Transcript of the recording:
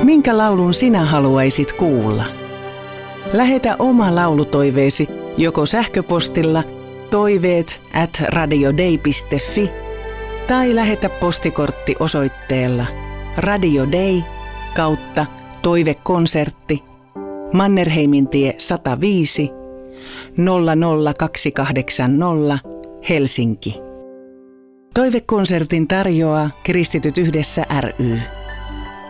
Minkä laulun sinä haluaisit kuulla? Lähetä oma laulutoiveesi joko sähköpostilla toiveet@radiodei.fi tai lähetä postikortti osoitteella Radio Dei /Toivekonsertti Mannerheimintie 105 00280 Helsinki. Toivekonsertin tarjoaa Kristityt yhdessä ry.